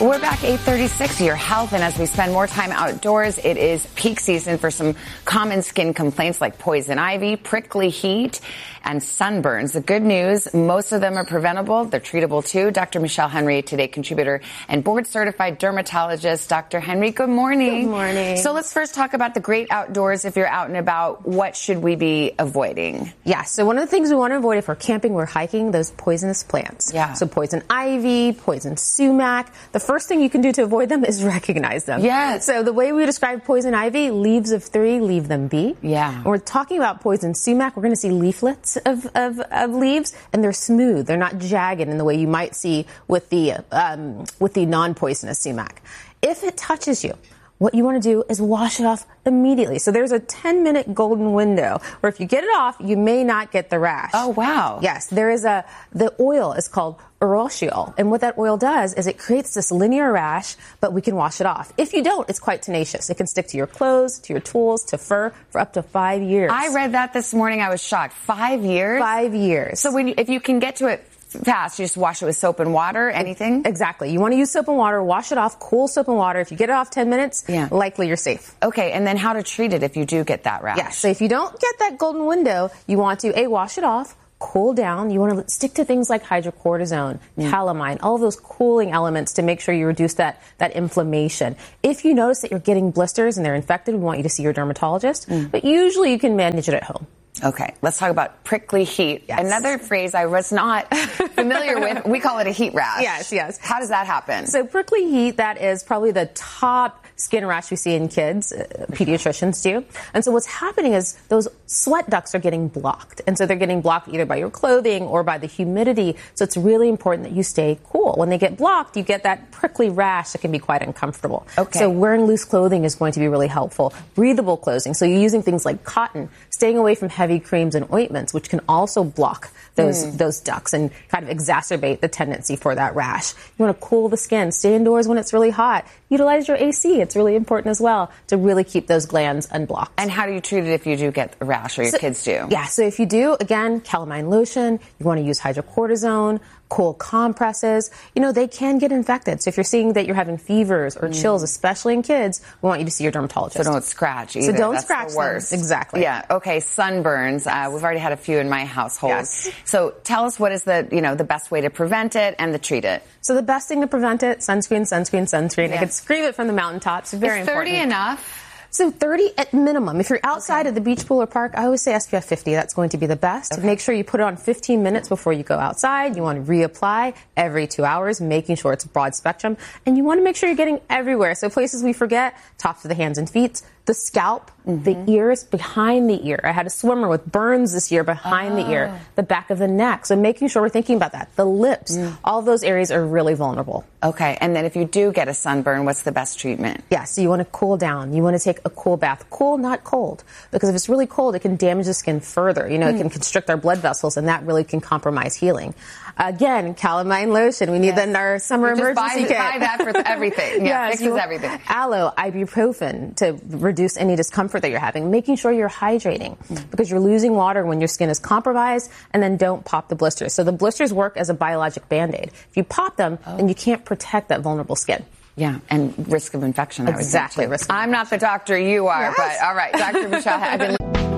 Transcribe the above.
We're back 8:36, your health, and as we spend more time outdoors, it is peak season for some common skin complaints like poison ivy, prickly heat, and sunburns. The good news, most of them are preventable. They're treatable too. Dr. Michelle Henry, Today contributor and board-certified dermatologist. Dr. Henry, good morning. Good morning. So let's first talk about the great outdoors. If you're out and about, what should we be avoiding? Yeah, so one of the things we want to avoid if we're camping, we're hiking, those poisonous plants. Yeah. So poison ivy, poison sumac. The first thing you can do to avoid them is recognize them. Yes. So the way we describe poison ivy, leaves of 3, leave them be. Yeah. When we're talking about poison sumac, we're going to see leaflets of leaves, and they're smooth. They're not jagged in the way you might see with the non-poisonous sumac. If it touches you, what you want to do is wash it off immediately. So there's a 10-minute golden window where if you get it off, you may not get the rash. Oh, wow. Yes, the oil is called urushiol. And what that oil does is it creates this linear rash, but we can wash it off. If you don't, it's quite tenacious. It can stick to your clothes, to your tools, to fur for up to 5 years. I read that this morning. I was shocked. 5 years? 5 years. So if you can get to it fast, you just wash it with soap and water, anything? Exactly. You want to use soap and water, wash it off, cool soap and water. If you get it off 10 minutes, likely you're safe. Okay, and then how to treat it if you do get that rash? Yeah, so if you don't get that golden window, you want to, wash it off, cool down. You want to stick to things like hydrocortisone, calamine, all of those cooling elements to make sure you reduce that inflammation. If you notice that you're getting blisters and they're infected, we want you to see your dermatologist, but usually you can manage it at home. Okay, let's talk about prickly heat. Yes. Another phrase I was not familiar with. We call it a heat rash. Yes. How does that happen? So prickly heat, that is probably the top skin rash we see in kids. Pediatricians do. And so what's happening is those sweat ducts are getting blocked. And so they're getting blocked either by your clothing or by the humidity. So it's really important that you stay cool. When they get blocked, you get that prickly rash that can be quite uncomfortable. Okay. So wearing loose clothing is going to be really helpful. Breathable clothing. So you're using things like cotton, staying away from heavy creams and ointments, which can also block those ducts and kind of exacerbate the tendency for that rash. You want to cool the skin. Stay indoors when it's really hot. Utilize your AC. It's really important as well to really keep those glands unblocked. And how do you treat it if you do get a rash or your kids do? Yeah, so if you do, again, calamine lotion, you want to use hydrocortisone, cool compresses. They can get infected. So if you're seeing that you're having fevers or chills, especially in kids, we want you to see your dermatologist. So don't scratch either. So don't That's scratch the worst. them. Exactly. Yeah. Okay. Sunburns. We've already had a few in my household. Yes. So tell us what is the best way to prevent it and to treat it. So the best thing to prevent it, sunscreen, sunscreen, sunscreen. Yeah. I could scream it from the mountaintops. Very is 30 important. enough? So 30 at minimum. If you're outside at the beach, pool, or park, I always say SPF 50. That's going to be the best. Okay. Make sure you put it on 15 minutes before you go outside. You want to reapply every 2 hours, making sure it's broad spectrum. And you want to make sure you're getting everywhere. So places we forget, tops of the hands and feet, the scalp, the ears, behind the ear. I had a swimmer with burns this year behind the ear, the back of the neck. So making sure we're thinking about that. The lips, all of those areas are really vulnerable. Okay. And then if you do get a sunburn, what's the best treatment? Yeah, so you want to cool down. You want to take a cool bath. Cool, not cold. Because if it's really cold, it can damage the skin further. It can constrict our blood vessels, and that really can compromise healing. Again, calamine lotion. We need that in our summer emergency kit. Buy that for everything. Yeah, fixes everything. Aloe, ibuprofen to reduce any discomfort that you're having. Making sure you're hydrating because you're losing water when your skin is compromised, and then don't pop the blisters. So the blisters work as a biologic Band-Aid. If you pop them, then you can't protect that vulnerable skin. Yeah, and risk of infection. Exactly. I'm not the doctor you are, but all right, Dr. Michelle.